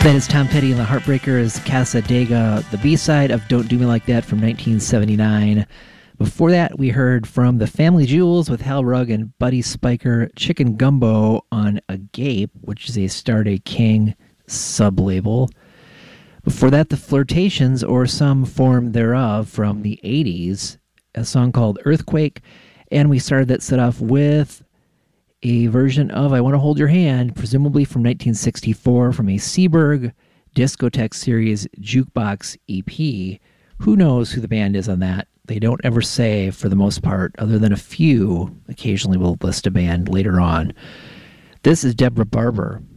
That is Tom Petty and the Heartbreakers, Casa Dega, the B-side of Don't Do Me Like That from 1979. Before that, we heard from the Family Jewels with Hal Rugg and Buddy Spiker, Chicken Gumbo on Agape, which is a Starday King sub-label. Before that, the Flirtations, or some form thereof, from the 80s, a song called Earthquake. And we started that set off with a version of I Want to Hold Your Hand, presumably from 1964, from a Seberg Discotheque series jukebox EP. Who knows who the band is on that? They don't ever say, for the most part, other than a few. Occasionally we'll list a band later on. This is Deborah Barber.